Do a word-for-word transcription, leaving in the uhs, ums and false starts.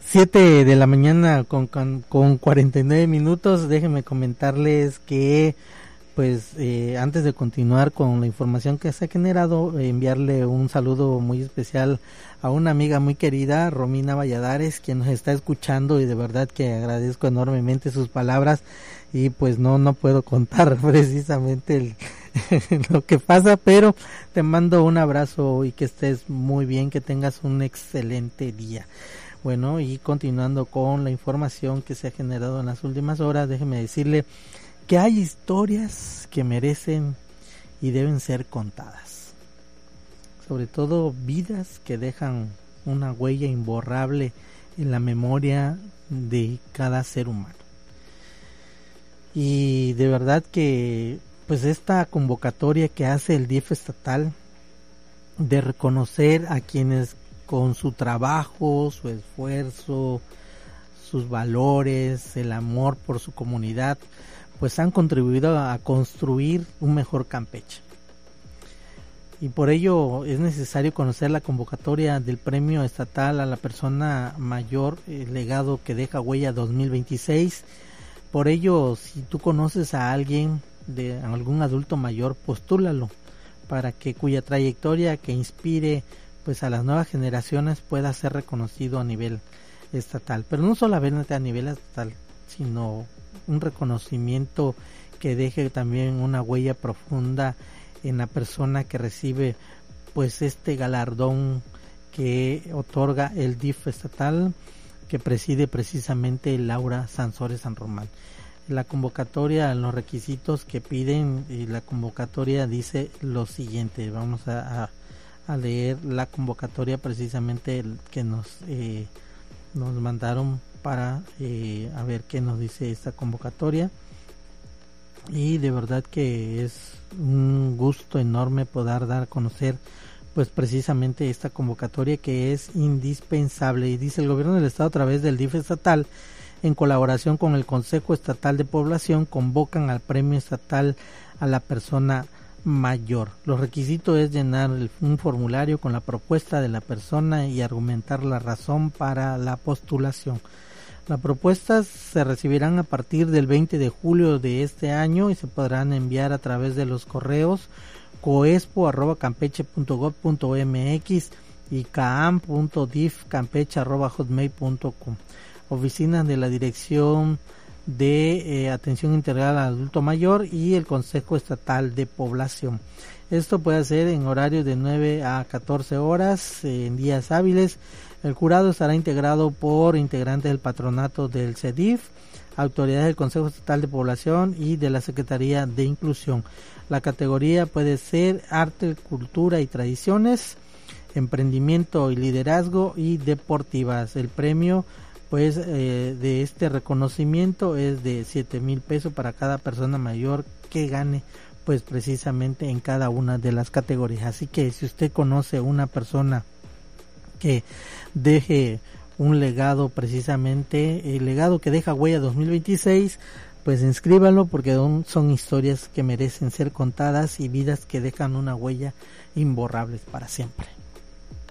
siete de la mañana con, con, con cuarenta y nueve minutos. Déjenme comentarles que pues eh, antes de continuar con la información que se ha generado, eh, enviarle un saludo muy especial a una amiga muy querida, Romina Valladares, quien nos está escuchando, y de verdad que agradezco enormemente sus palabras, y pues no no puedo contar precisamente el, lo que pasa, pero te mando un abrazo y que estés muy bien, que tengas un excelente día. Bueno, y continuando con la información que se ha generado en las últimas horas, déjeme decirle que hay historias que merecen y deben ser contadas, sobre todo vidas que dejan una huella imborrable en la memoria de cada ser humano. Y de verdad que pues esta convocatoria que hace el D I F estatal de reconocer a quienes con su trabajo, su esfuerzo, sus valores, el amor por su comunidad, pues han contribuido a construir un mejor Campeche. Y por ello es necesario conocer la convocatoria del Premio Estatal a la Persona Mayor, el legado que deja huella dos mil veintiséis. Por ello, si tú conoces a alguien, de algún adulto mayor, postúlalo para que cuya trayectoria que inspire pues a las nuevas generaciones pueda ser reconocido a nivel estatal. Pero no solamente a nivel estatal, sino un reconocimiento que deje también una huella profunda en la persona que recibe pues este galardón que otorga el D I F estatal, que preside precisamente Laura Sansores San Román. La convocatoria, los requisitos que piden, y la convocatoria dice lo siguiente. Vamos a, a, a leer la convocatoria precisamente que nos eh, nos mandaron para eh, a ver qué nos dice esta convocatoria. Y de verdad que es un gusto enorme poder dar a conocer pues precisamente esta convocatoria, que es indispensable. Y dice: el gobierno del estado, a través del D I F estatal, en colaboración con el Consejo Estatal de Población, convocan al Premio Estatal a la Persona Mayor. Los requisitos es llenar el, un formulario con la propuesta de la persona y argumentar la razón para la postulación. Las propuestas se recibirán a partir del veinte de julio de este año y se podrán enviar a través de los correos coespo arroba campeche punto gob punto mx y caam punto dif campeche arroba hotmail punto com. Oficinas de la Dirección de eh, Atención Integral al Adulto Mayor y el Consejo Estatal de Población. Esto puede ser en horario de nueve a catorce horas, eh, en días hábiles. El jurado estará integrado por integrantes del patronato del C E D I F, autoridades del Consejo Estatal de Población y de la Secretaría de Inclusión. La categoría puede ser arte, cultura y tradiciones, emprendimiento y liderazgo y deportivas. El premio pues eh, de este reconocimiento es de siete mil pesos para cada persona mayor que gane pues precisamente en cada una de las categorías. Así que si usted conoce una persona que deje un legado, precisamente el legado que deja huella dos mil veintiséis, pues inscríbanlo, porque son, son historias que merecen ser contadas y vidas que dejan una huella imborrables para siempre.